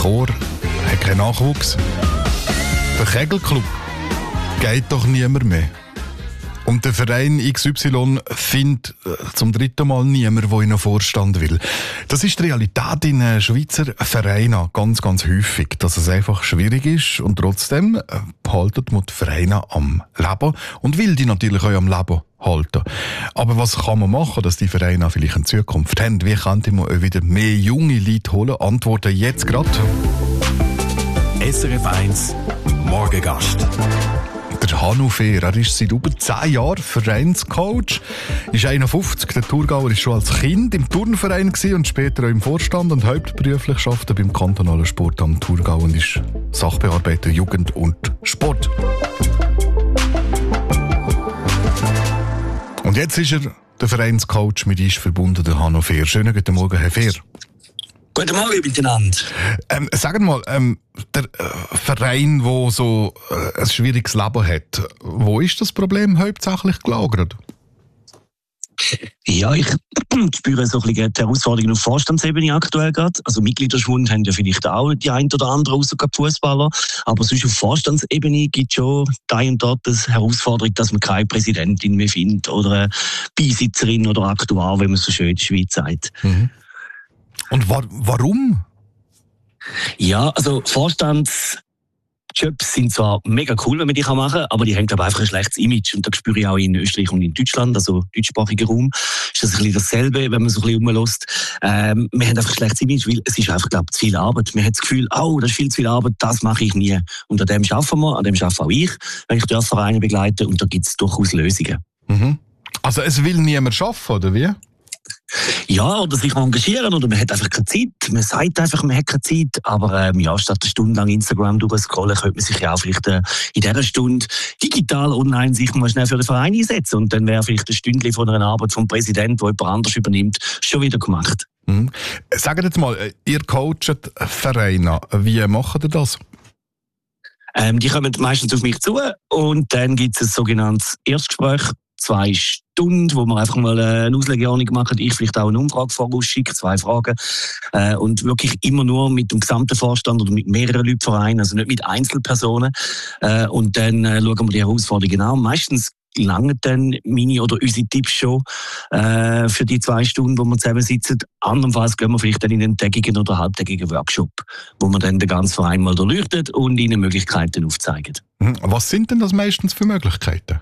Chor hat keinen Nachwuchs. Der Kegelclub geht doch niemand mehr. Und der Verein XY findet zum dritten Mal niemand, der in einen Vorstand will. Das ist die Realität in Schweizer Vereinen ganz, ganz häufig, dass es einfach schwierig ist und trotzdem behaltet man die Vereine am Leben und will die natürlich auch am Leben halten. Aber was kann man machen, dass die Vereine auch vielleicht in Zukunft haben? Wie könnte man auch wieder mehr junge Leute holen? Antworten jetzt gerade. SRF 1 Morgengast. Der Hanno Fehr, er ist seit über 10 Jahren Vereinscoach, ist 51, der Thurgauer ist schon als Kind im Turnverein und später auch im Vorstand und hauptberuflich arbeitet beim kantonalen Sportamt Thurgau und ist Sachbearbeiter Jugend und Sport. Und jetzt ist er der Vereinscoach mit uns verbunden, der Hanno Fehr. Schönen guten Morgen, Herr Fehr. Guten Morgen miteinander. Sagen mal, der Verein, der so ein schwieriges Leben hat, wo ist das Problem hauptsächlich gelagert? Ja, ich spüre so ein bisschen die Herausforderungen auf Vorstandsebene aktuell gerade. Also Mitgliederschwund haben ja vielleicht auch die ein oder andere, außer Fußballer. Aber sonst auf Vorstandsebene gibt es schon da und dort eine Herausforderung, dass man keine Präsidentin mehr findet oder eine Beisitzerin oder Aktuar, wie man so schön in der Schweiz sagt. Mhm. Und warum? Ja, also Vorstandsjobs sind zwar mega cool, wenn man die machen kann, aber die haben aber einfach ein schlechtes Image. Und da spüre ich auch in Österreich und in Deutschland, also deutschsprachiger Raum, ist das ein bisschen dasselbe, wenn man so ein bisschen rumlässt. Wir haben einfach ein schlechtes Image, weil es ist einfach, glaube ich, zu viel Arbeit. Man hat das Gefühl, das ist viel zu viel Arbeit, das mache ich nie. Und an dem arbeiten wir, an dem arbeite auch ich, wenn ich die Vereine begleite, und da gibt es durchaus Lösungen. Mhm. Also es will niemand arbeiten, oder wie? Ja, oder sich engagieren, oder man hat einfach keine Zeit. Man sagt einfach, man hat keine Zeit, aber statt eine Stunde lang Instagram durchscrollen, könnte man sich ja auch vielleicht in dieser Stunde digital online sich mal schnell für den Verein einsetzen, und dann wäre vielleicht ein Stündchen von einer Arbeit vom Präsidenten, der jemand anders übernimmt, schon wieder gemacht. Mhm. Sagt jetzt mal, ihr coacht Vereine, wie macht ihr das? Die kommen meistens auf mich zu, und dann gibt es ein sogenanntes Erstgespräch, 2 Stunden, wo wir einfach mal eine Auslegeordnung machen, ich vielleicht auch eine Umfrage vorausschicke, 2 Fragen, und wirklich immer nur mit dem gesamten Vorstand oder mit mehreren Leuten Vereinen, also nicht mit Einzelpersonen, und dann schauen wir die Herausforderungen an. Meistens langen dann meine oder unsere Tipps schon für die 2 Stunden, wo wir zusammensitzen. Andernfalls gehen wir vielleicht dann in einen tägigen oder halbtägigen Workshop, wo wir dann den ganzen Verein mal durchleuchten und ihnen Möglichkeiten aufzeigen. Was sind denn das meistens für Möglichkeiten?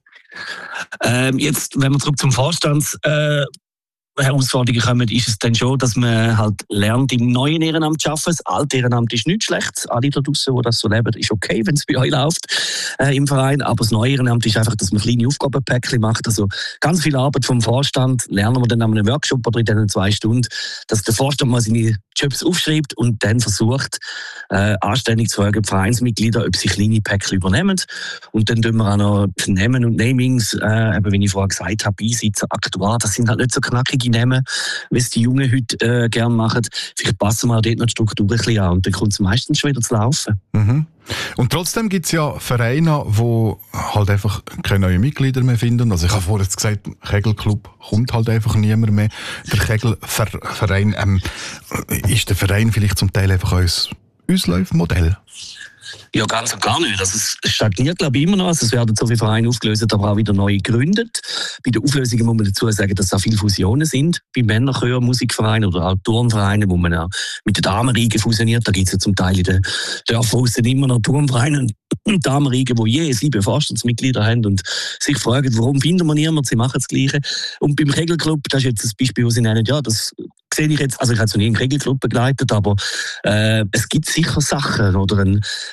Jetzt, wenn wir zurück zum Herausforderungen kommen, ist es dann schon, dass man halt lernt, im neuen Ehrenamt zu arbeiten. Das alte Ehrenamt ist nichts Schlechtes. Alle da draussen, die das so leben, ist okay, wenn es bei euch läuft im Verein. Aber das neue Ehrenamt ist einfach, dass man kleine Aufgabenpäckchen macht. Also ganz viel Arbeit vom Vorstand lernen wir dann an einem Workshop oder in diesen 2 Stunden, dass der Vorstand mal seine Jobs aufschreibt und dann versucht, anständig zu fragen, die Vereinsmitglieder, ob sie kleine Päckchen übernehmen. Und dann tun wir auch noch die Namen und Namings, eben wie ich vorher gesagt habe, Beisitzer, Aktuar, das sind halt nicht so knackige Namen, wie es die Jungen heute gerne machen. Vielleicht passen wir auch dort noch die Struktur ein bisschen an, und dann kommt es meistens schon wieder zu laufen. Mhm. Und trotzdem gibt es ja Vereine, die halt einfach keine neuen Mitglieder mehr finden. Also ich habe vorhin gesagt, Kegelclub kommt halt einfach niemand mehr. Der Kegelverein, ist der Verein vielleicht zum Teil einfach ein Auslaufmodell? Ja, ganz und gar nicht. Also es stagniert, glaube ich, immer noch. Also es werden so viele Vereine aufgelöst, aber auch wieder neu gegründet. Bei den Auflösungen muss man dazu sagen, dass da viele Fusionen sind. Bei Männerchör, Musikvereinen oder auch Turnvereinen, wo man auch mit den Damenriegen fusioniert. Da gibt es ja zum Teil in den Dörfern draussen immer noch Turnvereine und Damenriegen, die je 7 Vorstandsmitglieder haben und sich fragen, warum finden wir niemanden, sie machen das Gleiche. Und beim Kegelclub, das ist jetzt ein Beispiel, wo sie nennen, ja, das sehe ich jetzt, also ich habe es noch nie im Kegelclub begleitet, aber es gibt sicher Sachen oder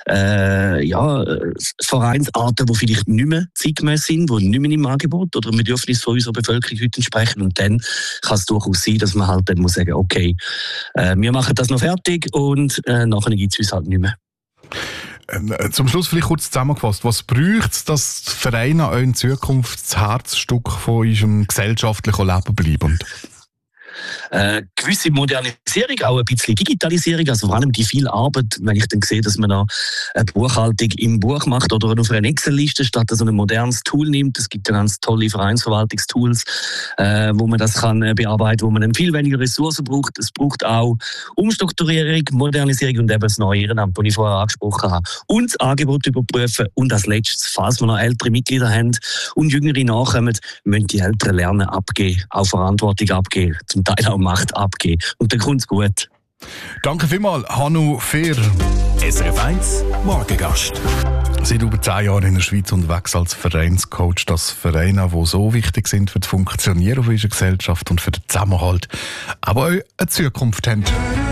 Vereinsarten, die vielleicht nicht mehr zeitgemäß sind, die nicht mehr im Angebot oder im Bedürfnis von unserer Bevölkerung heute entsprechen. Und dann kann es durchaus sein, dass man halt dann muss sagen, okay, wir machen das noch fertig und nachher gibt es uns halt nicht mehr. Zum Schluss vielleicht kurz zusammengefasst. Was bräuchte es, dass die Vereine auch in Zukunft das Herzstück von unserem gesellschaftlichen Leben bleiben? gewisse Modernisierung, auch ein bisschen Digitalisierung, also vor allem die viel Arbeit, wenn ich dann sehe, dass man da eine Buchhaltung im Buch macht oder auf einer Excel-Liste statt so ein modernes Tool nimmt. Es gibt ja ganz tolle Vereinsverwaltungstools, wo man das kann bearbeiten, wo man dann viel weniger Ressourcen braucht. Es braucht auch Umstrukturierung, Modernisierung und eben das neue Ehrenamt, das ich vorher angesprochen habe. Und das Angebot überprüfen und als letztes, falls wir noch ältere Mitglieder haben und Jüngere nachkommen, müssen die Älteren lernen abgeben, auch Verantwortung abgeben, zum Teil auch Macht abgeben. Und dann kommt es gut. Danke vielmals, Hannu Fehr. SRF 1 Morgengast. Seit über 10 Jahren in der Schweiz unterwegs als Vereinscoach, dass Vereine, die so wichtig sind für das Funktionieren unserer Gesellschaft und für den Zusammenhalt, aber auch eine Zukunft haben.